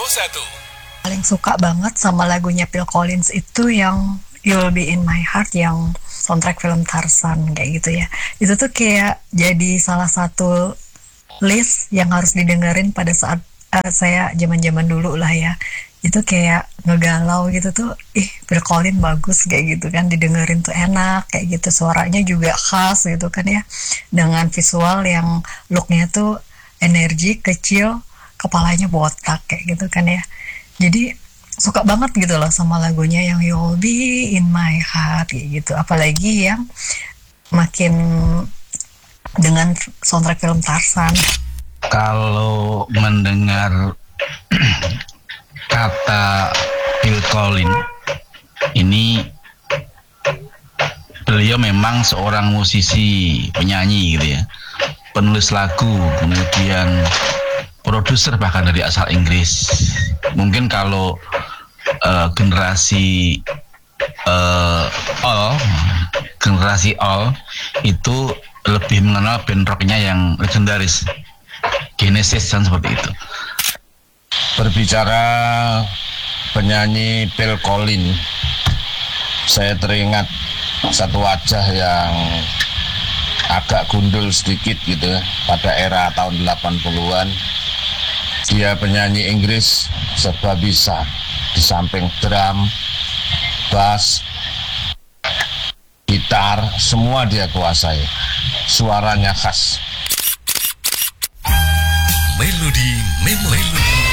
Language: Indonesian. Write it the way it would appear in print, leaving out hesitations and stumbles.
101. Paling suka banget sama lagunya Phil Collins itu yang You'll Be In My Heart, yang soundtrack film Tarzan kayak gitu ya. Itu tuh kayak jadi salah satu list yang harus didengerin pada saat saya zaman-zaman dulu lah ya. Itu kayak ngegalau gitu tuh, Phil Collins bagus kayak gitu kan, didengerin tuh enak kayak gitu, suaranya juga khas gitu kan ya, dengan visual yang looknya tuh energi kecil, kepalanya botak kayak gitu kan ya. Jadi suka banget gitu loh sama lagunya yang You'll Be In My Heart kayak gitu, apalagi yang makin dengan soundtrack film Tarzan. Kalau mendengar kata Phil Collins ini, beliau memang seorang musisi, penyanyi gitu ya, penulis lagu, kemudian produser bahkan dari asal Inggris. Mungkin kalau generasi all itu lebih mengenal band rocknya yang legendaris, Genesis dan seperti itu. Berbicara penyanyi Phil Collins, saya teringat satu wajah yang agak gundul sedikit gitu pada era tahun 80-an. Dia penyanyi Inggris serba bisa, di samping drum, bass, gitar, semua dia kuasai. Suaranya khas. Melodi Memori.